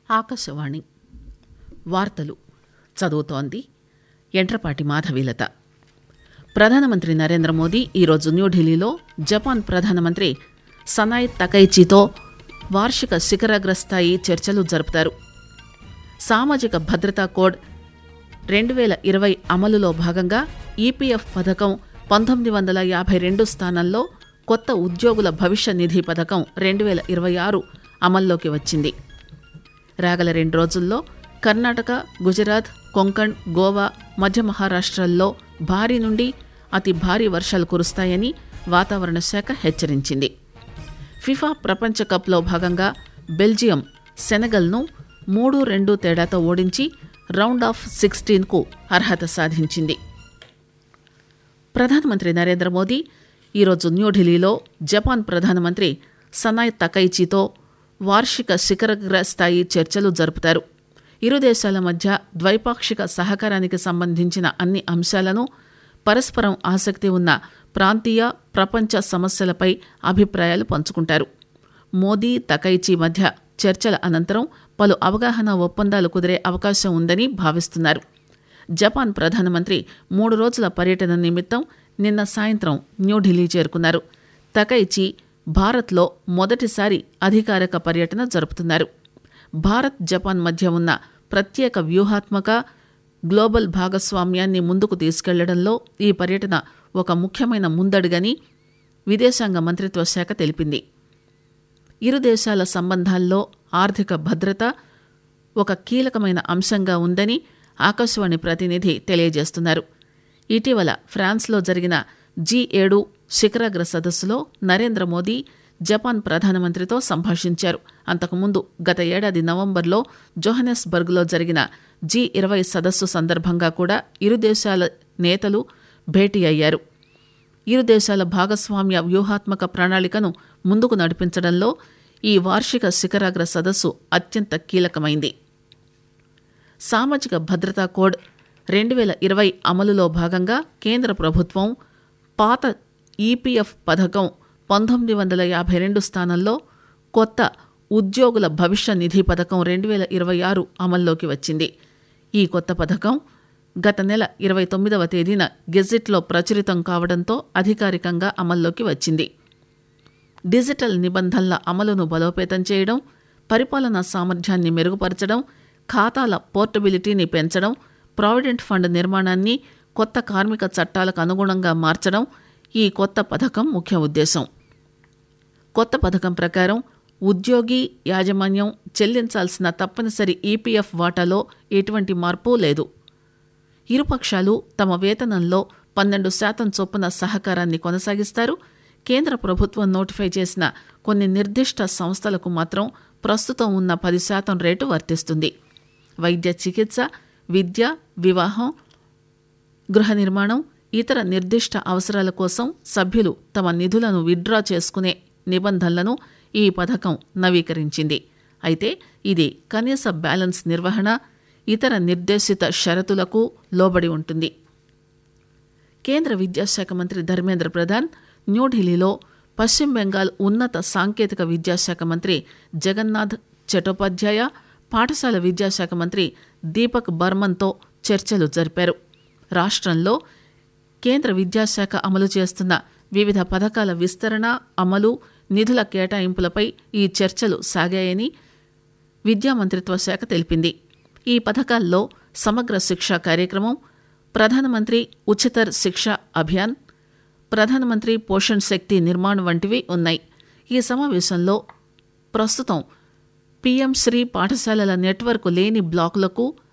ఆకాశవాణి వార్తలు చదువుతోంది ఎంట్రపాటి మాధవీలత. ప్రధానమంత్రి నరేంద్ర మోదీ ఈరోజు న్యూఢిల్లీలో జపాన్ ప్రధానమంత్రి సనాయ్ తకైచితో వార్షిక శిఖరాగ్రస్థాయి చర్చలు జరుపుతారు. సామాజిక భద్రతా కోడ్ 2020 అమలులో భాగంగా ఈపీఎఫ్ పథకం 1952 స్థానంలో కొత్త ఉద్యోగుల భవిష్య నిధి పథకం 2026 అమల్లోకి వచ్చింది. రాగల 2 రోజుల్లో కర్ణాటక, గుజరాత్, కొంకణ్, గోవా, మధ్య మహారాష్ట్రల్లో భారీ నుండి అతి భారీ వర్షాలు కురుస్తాయని వాతావరణ శాఖ హెచ్చరించింది. ఫిఫా ప్రపంచ కప్లో భాగంగా బెల్జియం సెనెగల్ను 3-2 తేడాతో ఓడించి రౌండ్ ఆఫ్ 16కు అర్హత సాధించింది. ప్రధానమంత్రి నరేంద్ర మోదీ ఈరోజు న్యూఢిల్లీలో జపాన్ ప్రధానమంత్రి సనాయ్ తకైచితో వార్షిక శిఖరాగ్రస్థాయి చర్చలు జరుపుతారు. ఇరు దేశాల మధ్య ద్వైపాక్షిక సహకారానికి సంబంధించిన అన్ని అంశాలను, పరస్పరం ఆసక్తి ఉన్న ప్రాంతీయ, ప్రపంచ సమస్యలపై అభిప్రాయాలు పంచుకుంటారు. మోదీ, తకైచి మధ్య చర్చల అనంతరం పలు అవగాహన ఒప్పందాలు కుదిరే అవకాశం ఉందని భావిస్తున్నారు. జపాన్ ప్రధానమంత్రి 3 రోజుల పర్యటన నిమిత్తం నిన్న సాయంత్రం న్యూఢిల్లీ చేరుకున్నారు. తకైచి భారత్లో మొదటిసారి అధికారిక పర్యటన జరుపుతున్నారు. భారత్, జపాన్ మధ్య ఉన్న ప్రత్యేక వ్యూహాత్మక, గ్లోబల్ భాగస్వామ్యాన్ని ముందుకు తీసుకెళ్లడంలో ఈ పర్యటన ఒక ముఖ్యమైన ముందడుగని విదేశాంగ మంత్రిత్వ శాఖ తెలిపింది. ఇరు దేశాల సంబంధాల్లో ఆర్థిక భద్రత ఒక కీలకమైన అంశంగా ఉందని ఆకాశవాణి ప్రతినిధి తెలియజేస్తున్నారు. ఇటీవల ఫ్రాన్స్లో జరిగిన G7 శిఖరాగ్ర సదస్సులో నరేంద్ర మోదీ జపాన్ ప్రధానమంత్రితో సంభాషించారు. అంతకుముందు గత ఏడాది నవంబర్లో జోహన్నెస్బర్గ్లో జరిగిన G20 సదస్సు సందర్భంగా కూడా ఇరు దేశాల నేతలు భేటీ అయ్యారు. ఇరు దేశాల భాగస్వామ్య వ్యూహాత్మక ప్రణాళికను ముందుకు నడిపించడంలో ఈ వార్షిక శిఖరాగ్ర సదస్సు అత్యంత కీలకమైంది. సామాజిక భద్రతా కోడ్ 2020 అమలులో భాగంగా కేంద్ర ప్రభుత్వం పాత ఈపీఎఫ్ పథకం 1952 స్థానంలో కొత్త ఉద్యోగుల భవిష్య నిధి పథకం 2026 అమల్లోకి వచ్చింది. ఈ కొత్త పథకం గత నెల 29వ తేదీన గెజిట్లో ప్రచురితం కావడంతో అధికారికంగా అమల్లోకి వచ్చింది. డిజిటల్ నిబంధనల అమలును బలోపేతం చేయడం, పరిపాలనా సామర్థ్యాన్ని మెరుగుపరచడం, ఖాతాల పోర్టబిలిటీని పెంచడం, ప్రావిడెంట్ ఫండ్ నిర్మాణాన్ని కొత్త కార్మిక చట్టాలకు అనుగుణంగా మార్చడం ఈ కొత్త పథకం ముఖ్య ఉద్దేశం. కొత్త పథకం ప్రకారం ఉద్యోగి యాజమాన్యం చెల్లించాల్సిన తప్పనిసరి ఈపీఎఫ్ వాటాలో ఎటువంటి మార్పు లేదు. ఇరుపక్షాలు తమ వేతనంలో 12% చొప్పున సహకారాన్ని కొనసాగిస్తారు. కేంద్ర ప్రభుత్వం నోటిఫై చేసిన కొన్ని నిర్దిష్ట సంస్థలకు మాత్రం ప్రస్తుతం ఉన్న 10% రేటు వర్తిస్తుంది. వైద్య చికిత్స, విద్య, వివాహం, గృహ నిర్మాణం, ఇతర నిర్దిష్ట అవసరాల కోసం సభ్యులు తమ నిధులను విత్డ్రా చేసుకునే నిబంధనలను ఈ పథకం నవీకరించింది. అయితే ఇది కనీస బ్యాలెన్స్ నిర్వహణ, ఇతర నిర్దేశిత షరతులకు లోబడి ఉంటుంది. కేంద్ర విద్యాశాఖ మంత్రి ధర్మేంద్ర ప్రధాన్ న్యూఢిల్లీలో పశ్చిమ బెంగాల్ ఉన్నత సాంకేతిక విద్యాశాఖ మంత్రి జగన్నాథ్ చటోపాధ్యాయ, పాఠశాల విద్యాశాఖ మంత్రి దీపక్ బర్మన్తో చర్చలు జరిపారు. రాష్ట్రంలో కేంద్ర విద్యాశాఖ అమలు చేస్తున్న వివిధ పథకాల విస్తరణ, అమలు, నిధుల కేటాయింపులపై ఈ చర్చలు సాగాయని విద్యామంత్రిత్వ శాఖ తెలిపింది. ఈ పథకాల్లో సమగ్ర శిక్ష కార్యక్రమం, ప్రధానమంత్రి ఉచితర్ శిక్ష అభియాన్, ప్రధానమంత్రి పోషణ్ శక్తి నిర్మాణ్ వంటివి ఉన్నాయి. ఈ సమావేశంలో ప్రస్తుతం పీఎం శ్రీ పాఠశాలల నెట్వర్క్ లేని బ్లాకులకు